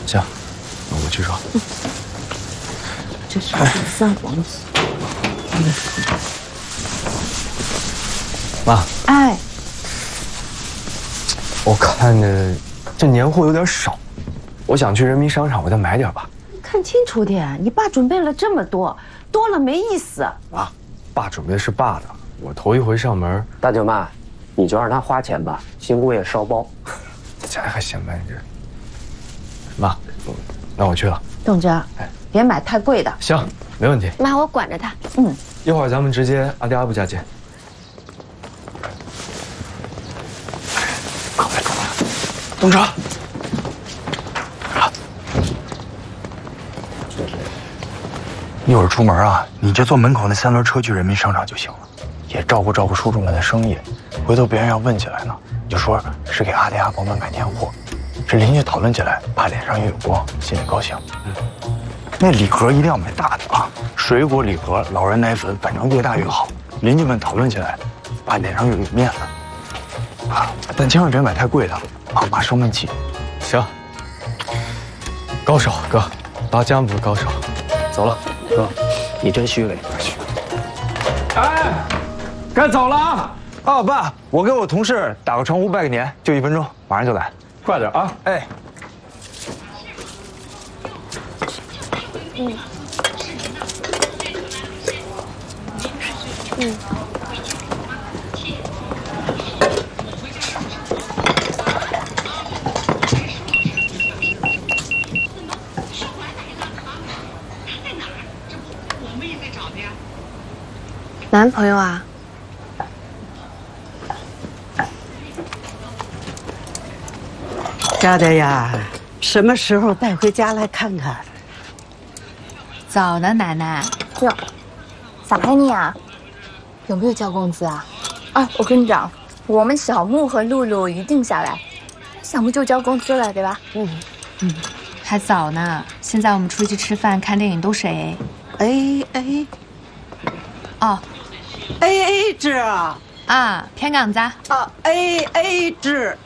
行，那我去说。 这是第三王子。 妈， 哎， 我看着这年货有点少，我想去人民商场，我再买点吧。 看清楚点，你爸准备了这么多，多了没意思。 妈，爸准备的是爸的，我头一回上门。 大舅妈，你就让他花钱吧，新姑爷烧包。 这还嫌慢这？妈，那我去了。 栋哲，别买太贵的。 行，没问题。 妈，我管着他。 一会儿咱们直接阿迪阿布家见。快来，东哲。 一会儿出门啊，你就坐门口那3轮车去人民商场就行了，也照顾照顾叔叔们的生意。回头别人要问起来呢，你就说是给阿迪阿伯们买年货，这邻居讨论起来，爸脸上也有光，心里高兴。那礼盒一定要买大的啊，水果礼盒、老人奶粉，反正越大越好。邻居们讨论起来，爸脸上越有面子啊。但千万别买太贵的啊，妈生闷气。 行，高手哥，拔江不高手，走了。 哥，你真虚伪。 哎，该走了啊！哦，爸，我给我同事打个招呼拜个年，就1分钟，马上就来。 快点啊！ 哎。 男朋友啊？ 佳佳呀，什么时候带回家来看看？ 早呢，奶奶。 哟，咋拍你啊？有没有交工资啊？啊，我跟你讲，我们小木和露露一定下来，小木就交工资了，对吧？ 还早呢。现在我们出去吃饭、看电影都是 AA。 AA。 哦。 AA 制啊！ 啊，偏港子。 啊 ，AA 制。